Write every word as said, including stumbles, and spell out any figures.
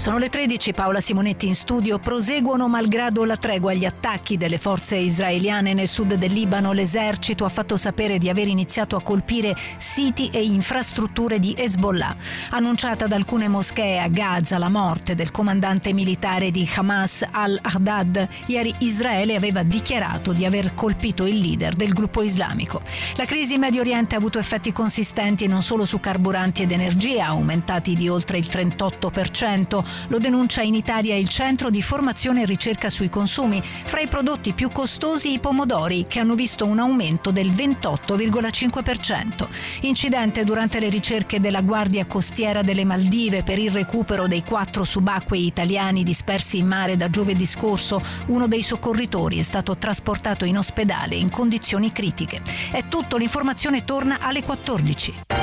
Sono le tredici, Paola Simonetti in studio. Proseguono malgrado la tregua gli attacchi delle forze israeliane nel sud del Libano. L'esercito ha fatto sapere di aver iniziato a colpire siti e infrastrutture di Hezbollah. Annunciata da alcune moschee a Gaza la morte del comandante militare di Hamas al-Haddad, ieri Israele aveva dichiarato di aver colpito il leader del gruppo islamico. La crisi in Medio Oriente ha avuto effetti consistenti non solo su carburanti ed energia, aumentati di oltre il trentotto per cento. Lo denuncia in Italia il Centro di Formazione e Ricerca sui Consumi. Fra i prodotti più costosi i pomodori, che hanno visto un aumento del ventotto virgola cinque per cento. Incidente durante le ricerche della Guardia Costiera delle Maldive per il recupero dei quattro subacquei italiani dispersi in mare da giovedì scorso. Uno dei soccorritori è stato trasportato in ospedale in condizioni critiche. È tutto, l'informazione torna alle quattordici.